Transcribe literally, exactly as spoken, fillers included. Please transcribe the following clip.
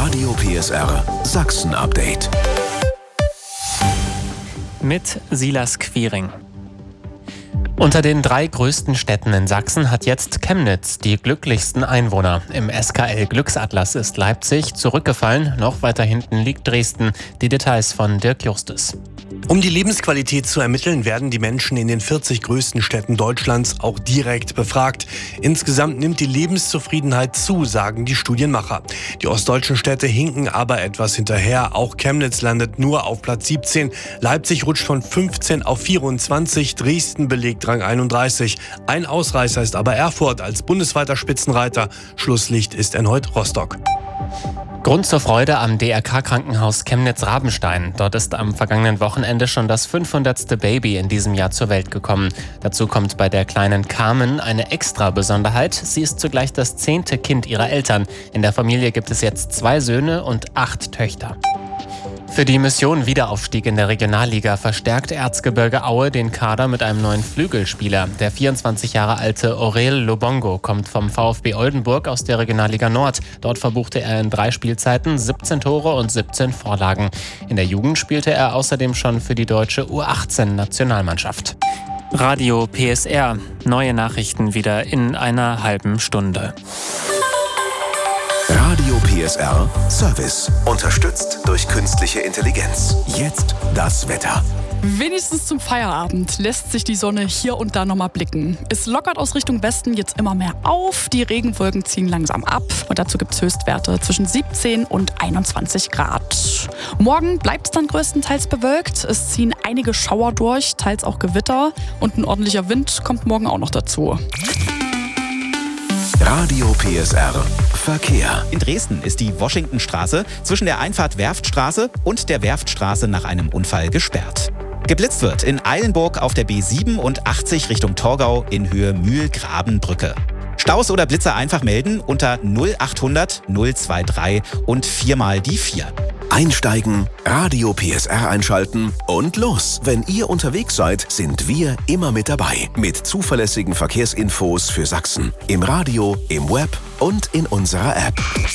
Radio P S R Sachsen-Update. Mit Silas Quiring. Unter den drei größten Städten in Sachsen hat jetzt Chemnitz die glücklichsten Einwohner. Im S K L-Glücksatlas ist Leipzig zurückgefallen, noch weiter hinten liegt Dresden. Die Details von Dirk Justus. Um die Lebensqualität zu ermitteln, werden die Menschen in den vierzig größten Städten Deutschlands auch direkt befragt. Insgesamt nimmt die Lebenszufriedenheit zu, sagen die Studienmacher. Die ostdeutschen Städte hinken aber etwas hinterher. Auch Chemnitz landet nur auf Platz siebzehn. Leipzig rutscht von fünfzehn auf vierundzwanzig. Dresden belegt Rang einunddreißig. Ein Ausreißer ist aber Erfurt als bundesweiter Spitzenreiter. Schlusslicht ist erneut Rostock. Grund zur Freude am D R K-Krankenhaus Chemnitz-Rabenstein. Dort ist am vergangenen Wochenende schon das fünfhundertste Baby in diesem Jahr zur Welt gekommen. Dazu kommt bei der kleinen Carmen eine extra Besonderheit. Sie ist zugleich das zehnte Kind ihrer Eltern. In der Familie gibt es jetzt zwei Söhne und acht Töchter. Für die Mission Wiederaufstieg in der Regionalliga verstärkt Erzgebirge Aue den Kader mit einem neuen Flügelspieler. Der vierundzwanzig Jahre alte Aurel Lobongo kommt vom VfB Oldenburg aus der Regionalliga Nord. Dort verbuchte er in drei Spielzeiten siebzehn Tore und siebzehn Vorlagen. In der Jugend spielte er außerdem schon für die deutsche U achtzehn Nationalmannschaft. Radio P S R. Neue Nachrichten wieder in einer halben Stunde. Radio P S R Service. Unterstützt durch künstliche Intelligenz. Jetzt das Wetter. Wenigstens zum Feierabend lässt sich die Sonne hier und da nochmal blicken. Es lockert aus Richtung Westen jetzt immer mehr auf. Die Regenwolken ziehen langsam ab. Und dazu gibt es Höchstwerte zwischen siebzehn und einundzwanzig Grad. Morgen bleibt es dann größtenteils bewölkt. Es ziehen einige Schauer durch, teils auch Gewitter. Und ein ordentlicher Wind kommt morgen auch noch dazu. Radio P S R Verkehr. In Dresden ist die Washingtonstraße zwischen der Einfahrt Werftstraße und der Werftstraße nach einem Unfall gesperrt. Geblitzt wird in Eilenburg auf der B siebenundachtzig Richtung Torgau in Höhe Mühlgrabenbrücke. Staus oder Blitzer einfach melden unter null achthundert null dreiundzwanzig und viermal die vier. Einsteigen, Radio P S R einschalten und los. Wenn ihr unterwegs seid, sind wir immer mit dabei. Mit zuverlässigen Verkehrsinfos für Sachsen. Im Radio, im Web und in unserer App.